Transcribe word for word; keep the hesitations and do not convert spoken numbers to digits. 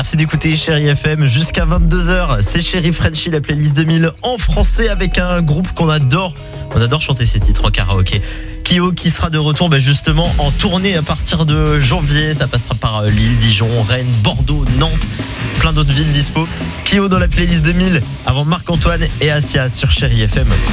Merci d'écouter Chérie F M jusqu'à vingt-deux heures. C'est Chérie Frenchy, la playlist deux mille en français avec un groupe qu'on adore. On adore chanter ces titres en karaoké. Kyo qui sera de retour bah justement en tournée à partir de janvier. Ça passera par Lille, Dijon, Rennes, Bordeaux, Nantes, plein d'autres villes dispo. Kyo dans la playlist deux mille avant Marc-Antoine et Asia sur Chérie F M.